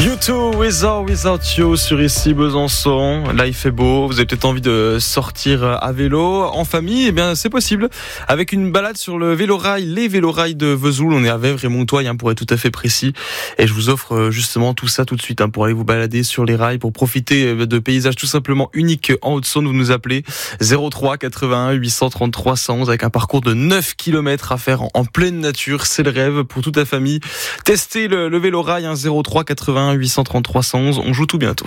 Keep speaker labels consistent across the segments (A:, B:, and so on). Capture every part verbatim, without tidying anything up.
A: You too, with or without you sur ici Besançon. Là il fait beau, vous avez peut-être envie de sortir à vélo en famille, eh bien c'est possible. Avec une balade sur le vélorail, les vélorails de Vesoul, on est à Vèvres et Montoy hein, pour être tout à fait précis. Et je vous offre justement tout ça tout de suite hein, pour aller vous balader sur les rails, pour profiter de paysages tout simplement uniques en Haute-Saône. Vous nous appelez zéro trois quatre-vingt-un huit cent trente trois cent onze avec un parcours de neuf kilomètres à faire en, en pleine nature. C'est le rêve pour toute la famille. Testez le, le vélorail hein, zéro trois quatre-vingt-un huit cent trente-trois cent onze, on joue tout bientôt.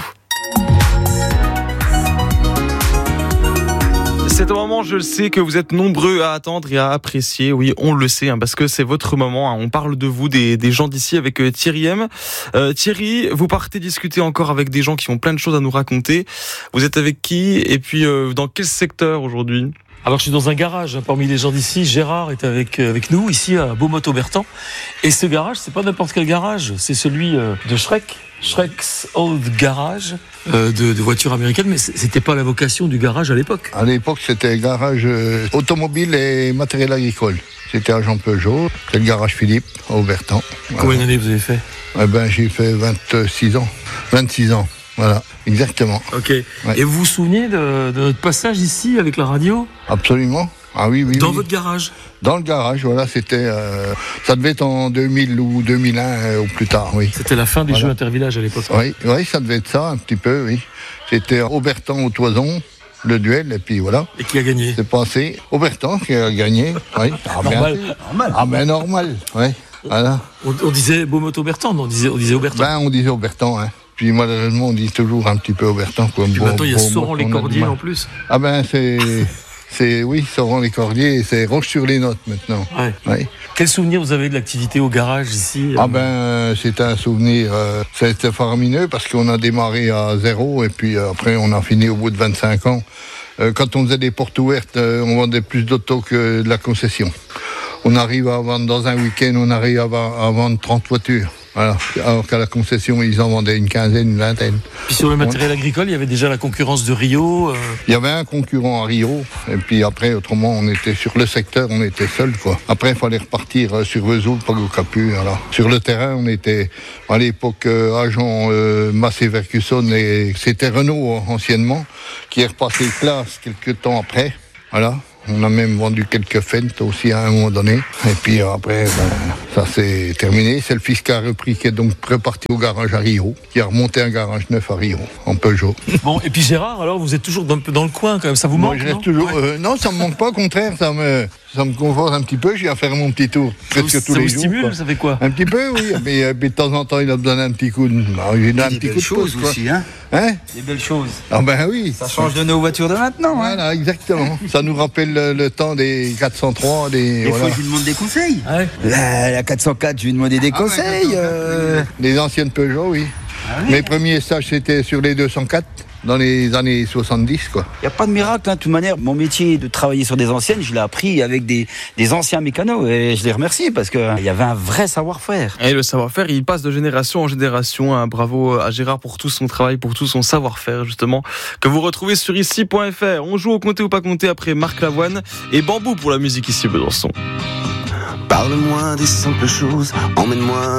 A: C'est un moment, je le sais, que vous êtes nombreux à attendre et à apprécier. Oui, on le sait, hein, parce que c'est votre moment. Hein. On parle de vous, des, des gens d'ici, avec euh, Thierry M. Euh, Thierry, vous partez discuter encore avec des gens qui ont plein de choses à nous raconter. Vous êtes avec qui? Et puis, euh, dans quel secteur aujourd'hui?
B: Alors je suis dans un garage hein, parmi les gens d'ici. Gérard est avec euh, avec nous ici à Beaumont-Aubertan. Et ce garage, c'est pas n'importe quel garage, c'est celui euh, de Shrek, Shrek's Old Garage euh, de, de voitures américaines. Mais c'était pas la vocation du garage à l'époque.
C: À l'époque, c'était garage euh, automobile et matériel agricole. C'était à Jean Peugeot, c'est le garage Philippe à Aubertan.
B: Voilà. Combien d'années vous avez fait?
C: Eh ben j'ai fait vingt-six ans. vingt-six ans. Voilà, exactement.
B: Ok. Ouais. Et vous vous souvenez de, de notre passage ici avec la radio?
C: Absolument. Ah oui, oui.
B: Dans
C: oui.
B: votre garage?
C: Dans le garage, voilà, c'était. Euh, ça devait être en deux mille ou deux mille un euh, ou plus tard, oui.
B: C'était la fin des
C: voilà.
B: Jeux Intervillages à l'époque.
C: Oui, oui, ça devait être ça, un petit peu, oui. C'était Aubertan au Toison, le duel, et puis voilà.
B: Et qui a gagné?
C: C'est passé. Aubertan qui a gagné, oui. Ah,
B: normal.
C: Bien, normal. Ah ben normal, oui. Voilà.
B: On, on disait Beaumont-Aubertan, on disait, on disait Aubertan.
C: Ben on disait Aubertan, hein. Puis malheureusement, on dit toujours un petit peu Aubertan. Quoi.
B: Puis
C: bon,
B: maintenant, il y a
C: bon,
B: Sauron-les-Cordiers en plus.
C: Ah ben, c'est... c'est oui, Sauron-les-Cordiers, et c'est Roche-sur-les-Notes maintenant.
B: Ouais. Ouais. Quel souvenir vous avez de l'activité au garage ici?
C: Ah ben, c'est un souvenir, euh, c'était faramineux parce qu'on a démarré à zéro et puis euh, après, on a fini au bout de vingt-cinq ans. Euh, quand on faisait des portes ouvertes, euh, on vendait plus d'autos que de la concession. On arrive à vendre, dans un week-end, on arrive à, à vendre trente voitures. Voilà. Alors qu'à la concession, ils en vendaient une quinzaine, une vingtaine.
B: Puis sur le matériel agricole, il y avait déjà la concurrence de Rio. Euh...
C: Il y avait un concurrent à Rio, et puis après, autrement, on était sur le secteur, on était seul, quoi. Après, il fallait repartir sur Vesoul, pas au Capu. Voilà. Sur le terrain, on était à l'époque euh, agent euh, Massé Ferguson, et c'était Renault anciennement, qui est repassé classe quelques temps après. Voilà. On a même vendu quelques Fendt aussi à un moment donné. Et puis après, ben, ça s'est terminé. C'est le fils qui a repris, qui est donc reparti au garage à Rio, qui a remonté un garage neuf à Rio, en Peugeot.
B: Bon, et puis Gérard, alors vous êtes toujours un peu dans le coin quand même, ça vous manque?
C: Moi, je reste
B: non
C: toujours.
B: ouais.
C: euh, non, ça me manque pas, au contraire, ça me, ça me conforte un petit peu. J'ai à faire mon petit tour presque
B: ça
C: tous
B: vous,
C: les
B: ça vous
C: jours.
B: stimule, ça fait quoi?
C: Un petit peu, oui. mais, euh, mais de temps en temps, il a besoin d'un petit coup de. Bah, il a un
D: des
C: petit
D: belles
C: coup de
D: choses
C: pouce,
D: aussi, hein.
C: Hein?
D: Des belles choses.
C: Ah ben oui.
D: Ça change de nos voitures de maintenant.
C: Voilà, hein. Exactement. Ça nous rappelle le, le temps des quatre cent trois, des.
D: Des
C: voilà.
D: fois, je lui demande des conseils.
B: Ah ouais.
D: La, la quatre cent quatre, je lui ai demandé des
C: Ah
D: conseils.
C: ouais,
D: euh...
C: Les anciennes Peugeot, oui.
D: Ah oui.
C: Mes premiers stages, c'était sur les deux cent quatre, dans les années soixante-dix, quoi.
D: Il n'y a pas de miracle, hein. De toute manière, mon métier de travailler sur des anciennes, je l'ai appris avec des, des anciens mécanos. Et je les remercie parce qu'il y avait un vrai savoir-faire.
A: Et le savoir-faire, il passe de génération en génération. Hein. Bravo à Gérard pour tout son travail, pour tout son savoir-faire, justement, que vous retrouvez sur ici point f r. On joue au compter ou pas compter après Marc Lavoine et Bambou pour la musique ici à Besançon.
E: Parle-moi des simples choses, emmène-moi